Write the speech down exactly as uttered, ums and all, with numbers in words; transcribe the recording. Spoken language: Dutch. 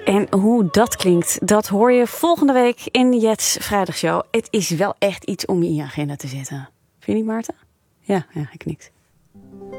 En hoe dat klinkt, dat hoor je volgende week in Jets Vrijdagshow. Het is wel echt iets om in je agenda te zetten. Vind je niet, Maarten? Ja, ja, hij knikt.